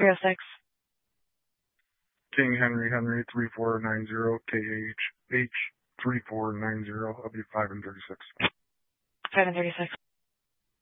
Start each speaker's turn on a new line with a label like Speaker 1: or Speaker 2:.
Speaker 1: 306.
Speaker 2: King Henry 3490 KH 3490. I'll be 5 and 36.
Speaker 1: 5 and 36.